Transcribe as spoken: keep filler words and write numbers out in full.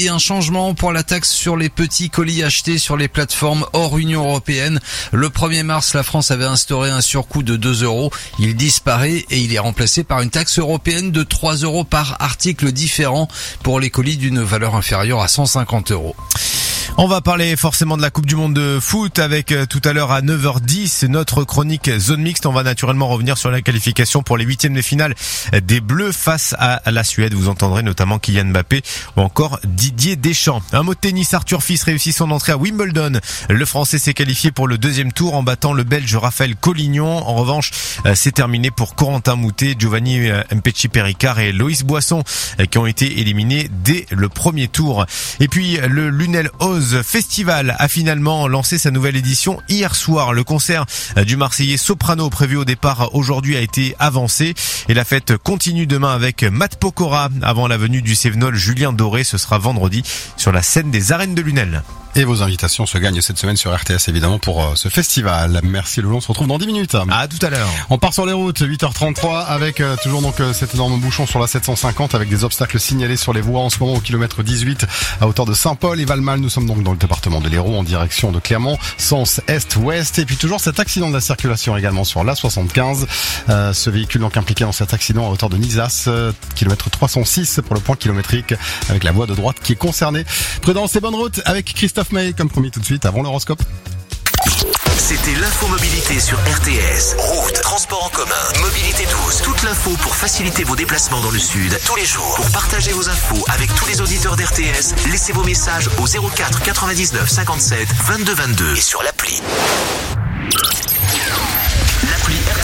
et un changement pour la taxe sur les petits colis achetés sur les plateformes hors Union européenne. Le premier mars, la France avait instauré un surcoût de deux euros. Il disparaît et il est remplacé par une taxe européenne de trois euros par article différent pour les colis d'une valeur inférieure à cent cinquante euros. On va parler forcément de la Coupe du Monde de foot avec tout à l'heure à neuf heures dix notre chronique zone mixte. On va naturellement revenir sur la qualification pour les huitièmes de finale des Bleus face à la Suède. Vous entendrez notamment Kylian Mbappé ou encore Didier Deschamps. Un mot de tennis, Arthur Fils réussit son entrée à Wimbledon. Le Français s'est qualifié pour le deuxième tour en battant le Belge Raphaël Collignon. En revanche, c'est terminé pour Corentin Moutet, Giovanni Mpetshi Perricard et Loïs Boisson qui ont été éliminés dès le premier tour. Et puis le Lunel Oz Festival a finalement lancé sa nouvelle édition hier soir. Le concert du Marseillais Soprano prévu au départ aujourd'hui a été avancé et la fête continue demain avec Matt Pokora avant la venue du Cévenol Julien Doré. Ce sera vendredi sur la scène des arènes de Lunel. Et vos invitations se gagnent cette semaine sur R T S évidemment pour euh, ce festival. Merci Loulon, on se retrouve dans dix minutes. À tout à l'heure. On part sur les routes, huit heures trente-trois avec euh, toujours donc euh, cet énorme bouchon sur la sept cent cinquante avec des obstacles signalés sur les voies en ce moment au kilomètre dix-huit à hauteur de Saint-Paul et Valmal. Nous sommes donc dans le département de l'Hérault en direction de Clermont, sens est-ouest. Et puis toujours cet accident de la circulation également sur l'A soixante-quinze. Euh, ce véhicule donc impliqué dans cet accident à hauteur de Nizas, euh, kilomètre trois cent six pour le point kilométrique avec la voie de droite qui est concernée. Prudence et bonne route avec Christophe May comme promis tout de suite avant l'horoscope. C'était l'infomobilité sur R T S. Route, transport en commun, mobilité douce. Toute l'info pour faciliter vos déplacements dans le sud tous les jours. Pour partager vos infos avec tous les auditeurs d'R T S, laissez vos messages au zéro quatre quatre-vingt-dix-neuf cinquante-sept vingt-deux vingt-deux et sur l'appli.